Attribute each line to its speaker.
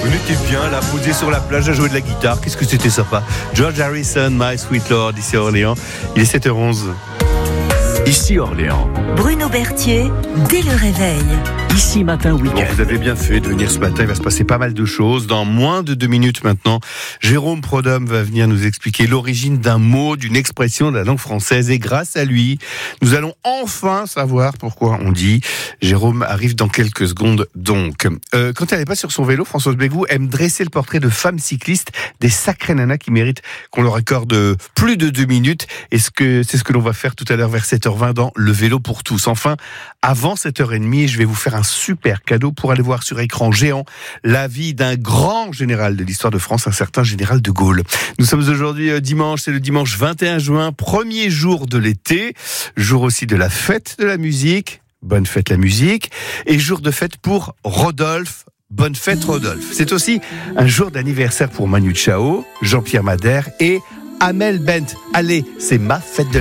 Speaker 1: On était bien là, posé sur la plage à jouer de la guitare. Qu'est-ce que c'était sympa. George Harrison, My Sweet Lord, ici à Orléans. Il est 7h11.
Speaker 2: Ici Orléans.
Speaker 3: Bruno Berthier, dès le réveil.
Speaker 2: Ici Matin
Speaker 1: Bon,
Speaker 2: Week-end.
Speaker 1: vous avez bien fait de venir ce matin. Il va se passer pas mal de choses. Dans moins de 2 minutes maintenant, Jérôme Prodhomme va venir nous expliquer l'origine d'un mot, d'une expression de la langue française. Et grâce à lui, nous allons enfin savoir pourquoi on dit. Jérôme arrive dans quelques secondes donc. Quand elle n'est pas sur son vélo, Françoise Bégou aime dresser le portrait de femmes cyclistes, des sacrées nanas qui méritent qu'on leur accorde plus de 2 minutes. Et c'est ce que l'on va faire tout à l'heure vers 7h20 dans Le Vélo pour tous. Enfin, avant 7h30, je vais vous faire un super cadeau pour aller voir sur écran géant la vie d'un grand général de l'histoire de France, un certain général de Gaulle. Nous sommes aujourd'hui dimanche, c'est le dimanche 21 juin, premier jour de l'été, jour aussi de la fête de la musique. Bonne fête la musique. Et jour de fête pour Rodolphe. Bonne fête Rodolphe. C'est aussi un jour d'anniversaire pour Manu Chao, Jean-Pierre Madère et Amel Bent. Allez, c'est ma fête de